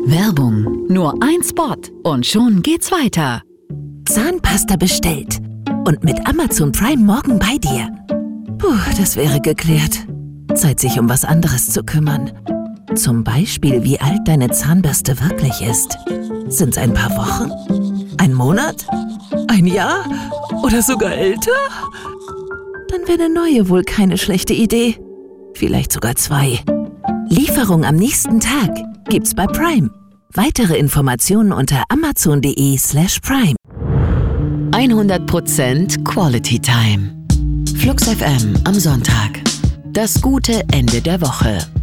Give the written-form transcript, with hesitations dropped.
Werbung. Nur ein Spot und schon geht's weiter. Zahnpasta bestellt. Und mit Amazon Prime morgen bei dir. Puh, das wäre geklärt. Zeit, sich um was anderes zu kümmern. Zum Beispiel, wie alt deine Zahnbürste wirklich ist. Sind's ein paar Wochen? Ein Monat? Ein Jahr? Oder sogar älter? Dann wäre eine neue wohl keine schlechte Idee. Vielleicht sogar 2. Lieferung am nächsten Tag gibt's bei Prime. Weitere Informationen unter amazon.de/prime. 100% Quality Time. Flux FM am Sonntag. Das gute Ende der Woche.